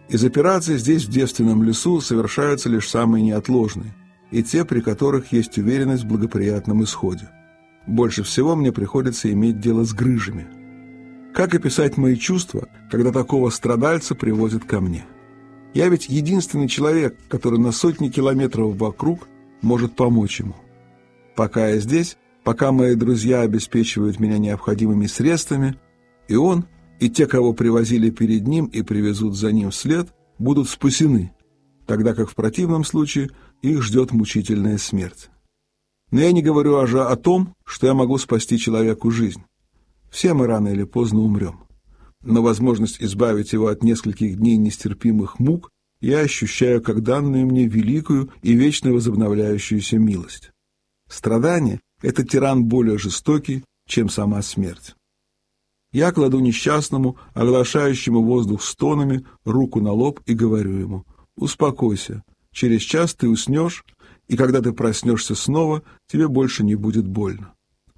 Из операций здесь, в девственном лесу, совершаются лишь самые неотложные, и те, при которых есть уверенность в благоприятном исходе. Больше всего мне приходится иметь дело с грыжами. Как описать мои чувства, когда такого страдальца привозят ко мне? Я ведь единственный человек, который на сотни километров вокруг может помочь ему. Пока я здесь, пока мои друзья обеспечивают меня необходимыми средствами, и он, и те, кого привозили перед ним и привезут за ним вслед, будут спасены, тогда как в противном случае их ждет мучительная смерть. Но я не говорю уже о том, что я могу спасти человеку жизнь. Все мы рано или поздно умрем. Но возможность избавить его от нескольких дней нестерпимых мук я ощущаю как данную мне великую и вечно возобновляющуюся милость. Страдание — это тиран более жестокий, чем сама смерть. Я кладу несчастному, оглашающему воздух стонами, руку на лоб и говорю ему: «Успокойся, через час ты уснешь, и когда ты проснешься снова, тебе больше не будет больно».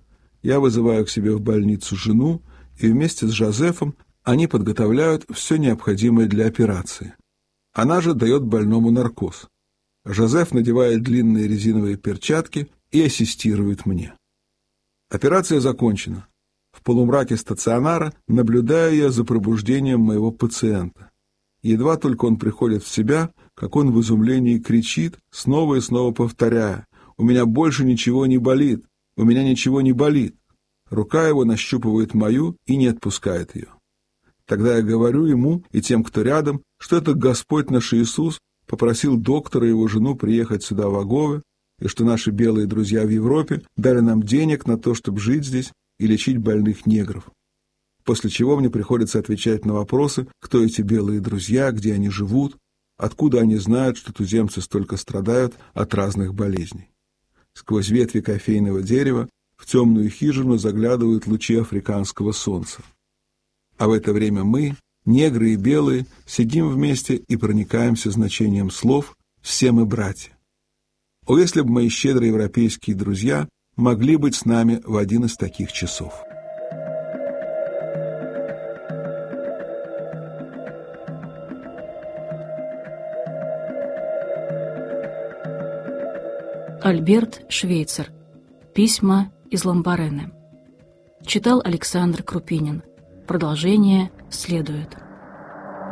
Я вызываю к себе в больницу жену, и вместе с Жозефом они подготовляют все необходимое для операции. Она же дает больному наркоз. Жозеф надевает длинные резиновые перчатки и ассистирует мне. Операция закончена. В полумраке стационара наблюдаю я за пробуждением моего пациента. Едва только он приходит в себя, как он в изумлении кричит, снова и снова повторяя: «У меня больше ничего не болит! У меня ничего не болит!» Рука его нащупывает мою и не отпускает ее. Тогда я говорю ему и тем, кто рядом, что это Господь наш Иисус попросил доктора и его жену приехать сюда в Агове, и что наши белые друзья в Европе дали нам денег на то, чтобы жить здесь и лечить больных негров. После чего мне приходится отвечать на вопросы, кто эти белые друзья, где они живут, откуда они знают, что туземцы столько страдают от разных болезней. Сквозь ветви кофейного дерева в темную хижину заглядывают лучи африканского солнца. А в это время мы, негры и белые, сидим вместе и проникаемся значением слов «все мы братья». О, если бы мои щедрые европейские друзья могли быть с нами в один из таких часов. Альберт Швейцер. Письма из Ламбарене. Читал Александр Крупинин. Продолжение следует.